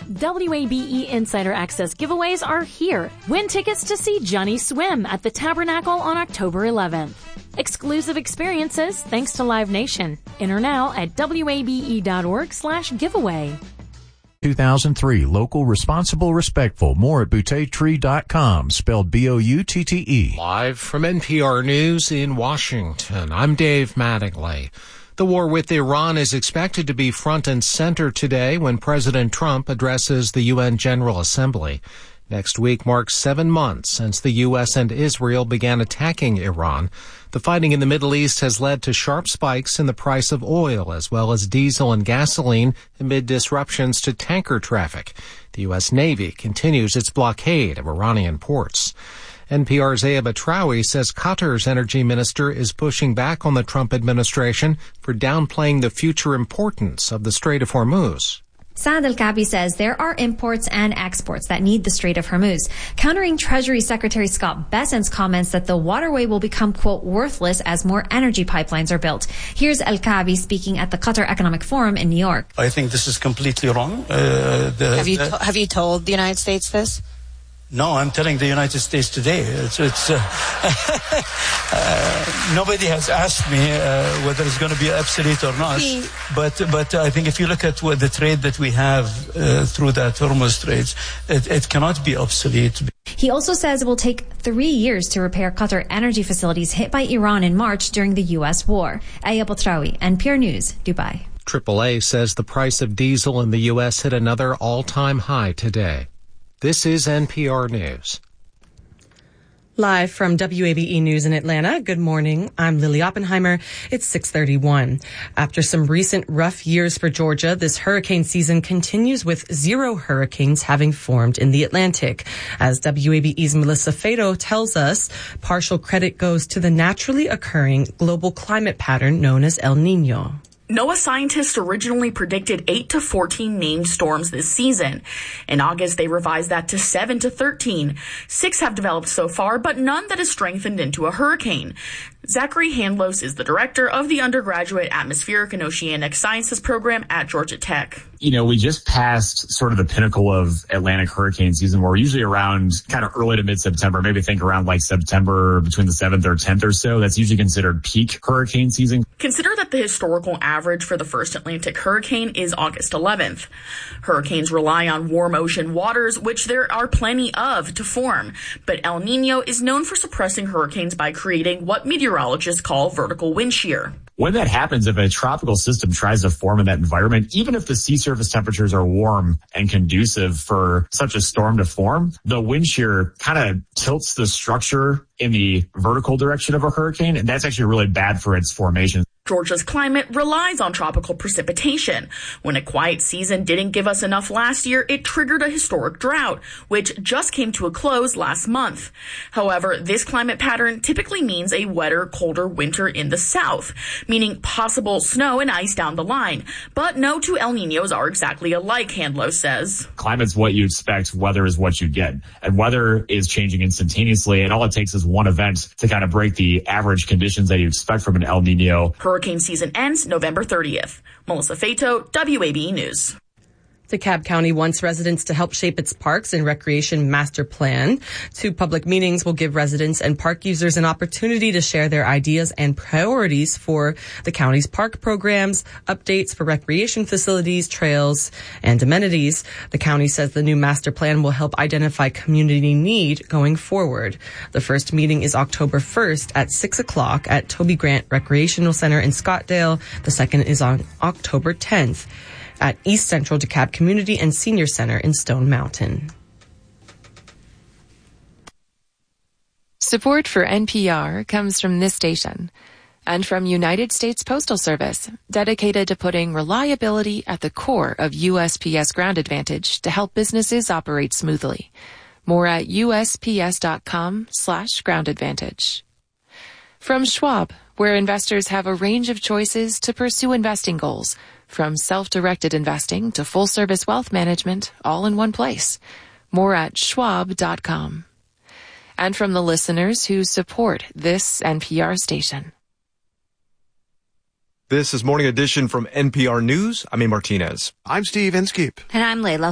WABE Insider Access giveaways are here. Win tickets to see Johnny Swim at the Tabernacle on October 11th. Exclusive experiences thanks to Live Nation. Enter now at wabe.org/giveaway. 2003 Local, Responsible, Respectful. More at boutettree.com, spelled B-O-U-T-T-E. Live from NPR News in Washington, I'm Dave Mattingly. The war with Iran is expected to be front and center today when President Trump addresses the UN General Assembly. Next week marks 7 months since the U.S. and Israel began attacking Iran. The fighting in the Middle East has led to sharp spikes in the price of oil as well as diesel and gasoline amid disruptions to tanker traffic. The U.S. Navy continues its blockade of Iranian ports. NPR's Aya Batrawi says Qatar's energy minister is pushing back on the Trump administration for downplaying the future importance of the Strait of Hormuz. Saad Al-Kaabi says there are imports and exports that need the Strait of Hormuz, countering Treasury Secretary Scott Bessent's comments that the waterway will become, quote, worthless as more energy pipelines are built. Here's Al-Kaabi speaking at the Qatar Economic Forum in New York. I think this is completely wrong. Have you told the United States this? No, I'm telling the United States today. Nobody has asked me whether it's going to be obsolete or not. But I think if you look at the trade that we have through that Hormuz Strait, it cannot be obsolete. He also says it will take 3 years to repair Qatar energy facilities hit by Iran in March during the U.S. war. Aya Batrawi, NPR News, Dubai. AAA says the price of diesel in the U.S. hit another all-time high today. This is NPR News. Live from WABE News in Atlanta, good morning. I'm Lily Oppenheimer. It's 6:31. After some recent rough years for Georgia, this hurricane season continues with 0 hurricanes having formed in the Atlantic. As WABE's Melissa Fado tells us, partial credit goes to the naturally occurring global climate pattern known as El Niño. NOAA scientists originally predicted 8 to 14 named storms this season. In August, they revised that to 7 to 13. 6 have developed so far, but none that has strengthened into a hurricane. Zachary Handlos is the director of the undergraduate Atmospheric and Oceanic Sciences program at Georgia Tech. You know, we just passed sort of the pinnacle of Atlantic hurricane season. We're usually around kind of early to mid-September, maybe think around like September between the 7th or 10th or so. That's usually considered peak hurricane season. Consider that the historical average for the first Atlantic hurricane is August 11th. Hurricanes rely on warm ocean waters, which there are plenty of to form. But El Niño is known for suppressing hurricanes by creating what meteorologists call vertical wind shear. When that happens, if a tropical system tries to form in that environment, even if the sea surface temperatures are warm and conducive for such a storm to form, the wind shear kind of tilts the structure in the vertical direction of a hurricane, and that's actually really bad for its formation. Georgia's climate relies on tropical precipitation. When a quiet season didn't give us enough last year, it triggered a historic drought, which just came to a close last month. However, this climate pattern typically means a wetter, colder winter in the south, meaning possible snow and ice down the line. But no two El Niños are exactly alike, Handlos says. Climate's what you expect, weather is what you get. And weather is changing instantaneously, and all it takes is one event to kind of break the average conditions that you expect from an El Niño. Hurricane season ends November 30th. Melissa Fato, WABE News. DeKalb County wants residents to help shape its parks and recreation master plan. 2 public meetings will give residents and park users an opportunity to share their ideas and priorities for the county's park programs, updates for recreation facilities, trails, and amenities. The county says the new master plan will help identify community need going forward. The first meeting is October 1st at 6 o'clock at Toby Grant Recreational Center in Scottdale. The second is on October 10th. At East Central DeKalb Community and Senior Center in Stone Mountain. Support for NPR comes from this station and from United States Postal Service, dedicated to putting reliability at the core of USPS Ground Advantage to help businesses operate smoothly. More at USPS.com/Ground Advantage. From Schwab, where investors have a range of choices to pursue investing goals, from self-directed investing to full-service wealth management, all in one place. More at schwab.com. And from the listeners who support this NPR station. This is Morning Edition from NPR News. I'm A. Martinez. I'm Steve Inskeep. And I'm Layla